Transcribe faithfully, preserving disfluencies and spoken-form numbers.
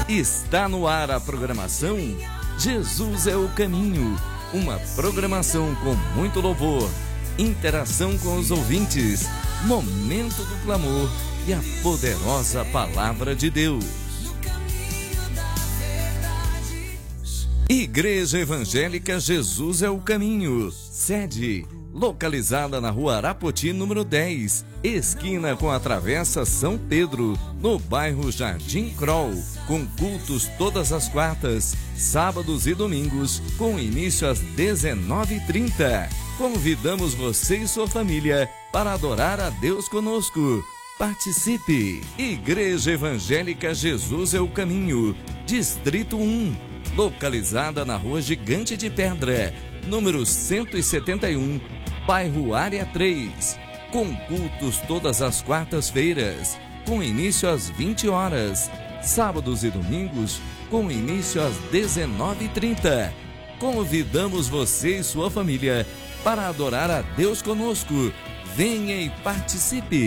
Está no ar a programação Jesus é o Caminho, uma programação com muito louvor, interação com os ouvintes, momento do clamor e a poderosa palavra de Deus. Igreja Evangélica Jesus é o Caminho, sede localizada na rua Arapoti, número dez, esquina com a Travessa São Pedro, no bairro Jardim Crol, com cultos todas as quartas, sábados e domingos, com início às dezenove e trinta. Convidamos você e sua família para adorar a Deus conosco. Participe! Igreja Evangélica Jesus é o Caminho, Distrito um, localizada na rua Gigante de Pedra, número cento e setenta e um, bairro Área três, com cultos todas as quartas-feiras, com início às vinte horas, sábados e domingos, com início às dezenove e trinta. Convidamos você e sua família para adorar a Deus conosco. Venha e participe!